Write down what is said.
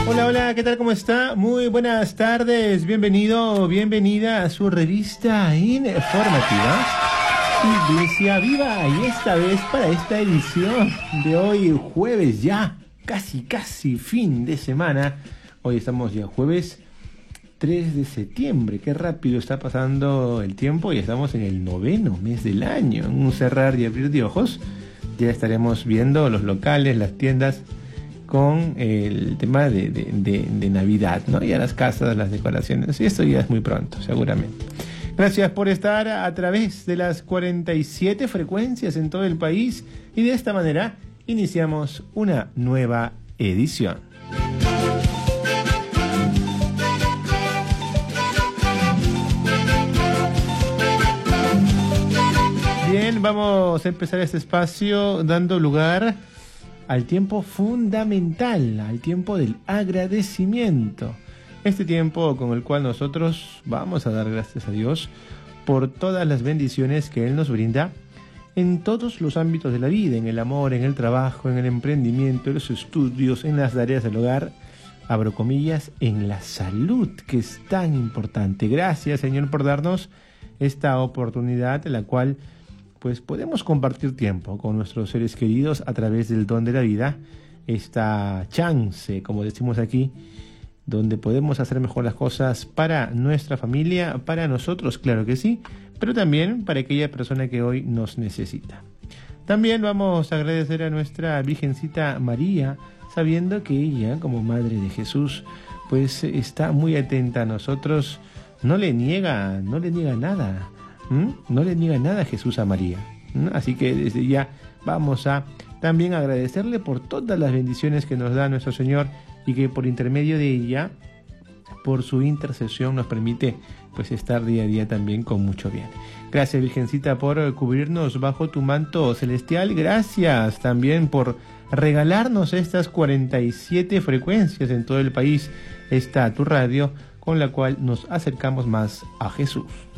Hola, hola, ¿qué tal? ¿Cómo está? Muy buenas tardes, bienvenido, bienvenida a su revista informativa Iglesia Viva, y esta vez para esta edición de hoy, jueves ya, casi fin de semana. Hoy estamos ya jueves 3 de septiembre, qué rápido está pasando el tiempo y estamos en el 9º mes del año. En un cerrar y abrir de ojos ya estaremos viendo los locales, las tiendas con el tema de Navidad, ¿no? Ya las casas, las decoraciones, y esto ya es muy pronto, seguramente. Gracias por estar a través de las 47 frecuencias en todo el país, y de esta manera iniciamos una nueva edición. Bien, vamos a empezar este espacio dando lugar al tiempo fundamental, al tiempo del agradecimiento. Este tiempo con el cual nosotros vamos a dar gracias a Dios por todas las bendiciones que Él nos brinda en todos los ámbitos de la vida, en el amor, en el trabajo, en el emprendimiento, en los estudios, en las tareas del hogar, abro comillas, en la salud, que es tan importante. Gracias, Señor, por darnos esta oportunidad en la cual pues podemos compartir tiempo con nuestros seres queridos a través del don de la vida, esta chance, como decimos aquí, donde podemos hacer mejor las cosas para nuestra familia, para nosotros, claro que sí, pero también para aquella persona que hoy nos necesita. También vamos a agradecer a nuestra Virgencita María, sabiendo que ella, como Madre de Jesús, pues está muy atenta a nosotros, no le niega nada. No le niega nada a Jesús a María. Así que desde ya vamos a también agradecerle por todas las bendiciones que nos da nuestro Señor, y que por intermedio de ella, por su intercesión, nos permite pues estar día a día también con mucho bien. Gracias, Virgencita, por cubrirnos bajo tu manto celestial. Gracias también por regalarnos estas 47 frecuencias en todo el país, esta tu radio, con la cual nos acercamos más a Jesús.